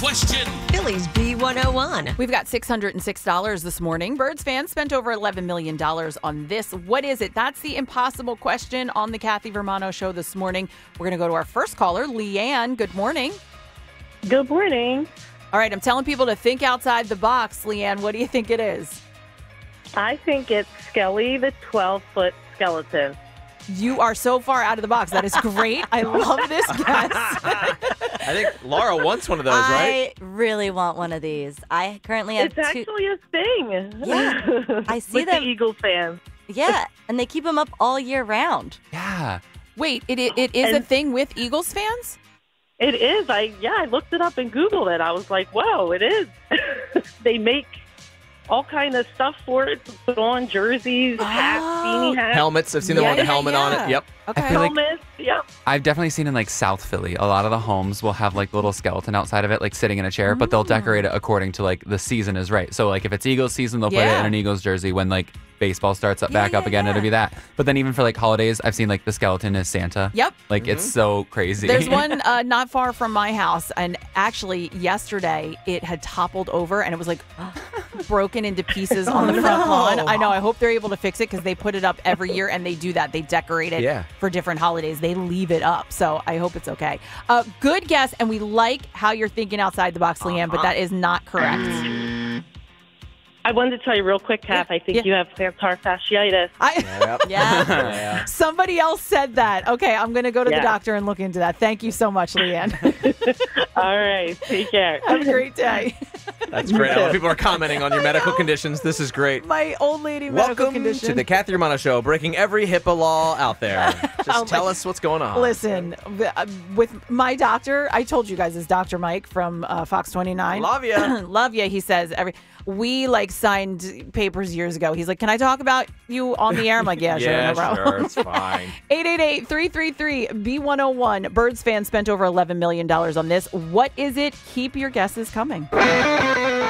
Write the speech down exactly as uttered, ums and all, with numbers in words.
Question. Phillies B one oh one. We've got six hundred six dollars this morning. Birds fans spent over eleven million dollars on this. What is it? That's the impossible question on the Kathy Vermano show this morning. We're going to go to our first caller, Leanne. Good morning. Good morning. All right, I'm telling people to think outside the box. Leanne, what do you think it is? I think it's Skelly, the twelve-foot skeleton. You are so far out of the box. That is great. I love this guess. I think Laura wants one of those, right? I really want one of these. I currently have It's two. actually a thing. Yeah, I see With them. the Eagles fans. Yeah, and they keep them up all year round. Yeah. Wait, it, it, it is And- a thing with Eagles fans? It is. I yeah, I looked it up and Googled it. I was like, wow, it is. They make all kind of stuff for it to put on jerseys, hats, beanie hats, Helmets. I've seen the Yeah, one with the yeah, helmet yeah. on it. Yep. Okay. I feel like helmets. Yep. I've definitely seen in like South Philly, a lot of the homes will have like little skeleton outside of it, like sitting in a chair, but they'll decorate it according to like the season is right. So like if it's Eagles season, they'll put it Yeah. in an Eagles jersey. When like baseball starts up Yeah, back up yeah, again, yeah. it'll be that. But then even for like holidays, I've seen like the skeleton is Santa. Yep. Like it's so crazy. There's one uh, not far from my house, and actually yesterday it had toppled over and it was like broken into pieces on the front lawn. I know. I hope they're able to fix it because they put it up every year, and they do that. They decorate it Yeah. for different holidays. They leave it up, so I hope it's okay. Uh, good guess, and we like how you're thinking outside the box, Leanne, but that is not correct. I wanted to tell you real quick, Kath. I think yeah. you have plantar fasciitis. I, Yep. Yeah. Yeah. somebody else said that. Okay, I'm going to go to the Yeah. doctor and look into that. Thank you so much, Leanne. All right. Take care. Have a great day. That's great. A lot of people are commenting on your medical conditions. This is great. My old lady medical Welcome condition. to the Kathy Romano Show, breaking every HIPAA law out there. Oh, Just tell my- us what's going on. Listen, w- uh, with my doctor, I told you guys, is Doctor Mike from uh, Fox twenty-nine. Love ya. Love ya. He says every. We like signed papers years ago. He's like, "Can I talk about you on the air?" I'm like, "Yeah, sure, yeah, no problem." sure, it's fine. eight eight eight, three three three, B one oh one. Birds fans spent over eleven million dollars on this. What is it? Keep your guesses coming.